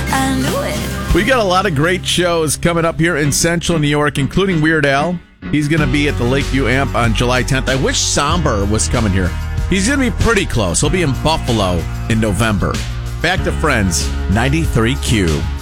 I knew it. We got a lot of great shows coming up here in Central New York, including Weird Al. He's going to be at the Lakeview Amp on July 10th. I wish Somber was coming here. He's going to be pretty close. He'll be in Buffalo in November. Back to Friends, 93Q.